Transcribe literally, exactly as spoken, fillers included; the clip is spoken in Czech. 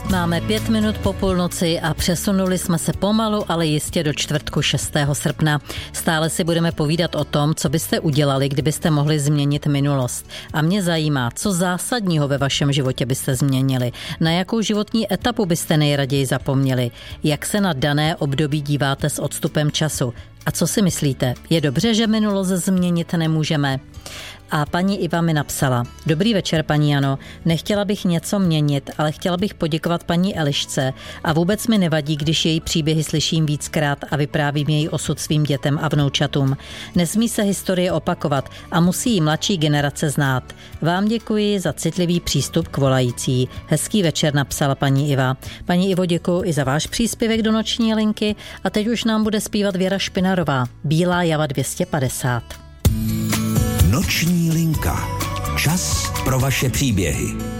Máme pět minut po půlnoci a přesunuli jsme se pomalu, ale jistě do čtvrtku šestého srpna. Stále si budeme povídat o tom, co byste udělali, kdybyste mohli změnit minulost. A mě zajímá, co zásadního ve vašem životě byste změnili, na jakou životní etapu byste nejraději zapomněli, jak se na dané období díváte s odstupem času. A co si myslíte, je dobře, že minulost změnit nemůžeme? A paní Iva mi napsala: Dobrý večer, paní Jano, nechtěla bych něco měnit, ale chtěla bych poděkovat paní Elišce a vůbec mi nevadí, když její příběhy slyším víckrát a vyprávím její osud svým dětem a vnoučatům. Nesmí se historie opakovat a musí ji mladší generace znát. Vám děkuji za citlivý přístup k volající. Hezký večer, napsala paní Iva. Paní Ivo, děkuji i za váš příspěvek do noční linky a teď už nám bude zpívat Věra Špinarová, Bílá java dvě stě padesát. Noční linka. Čas pro vaše příběhy.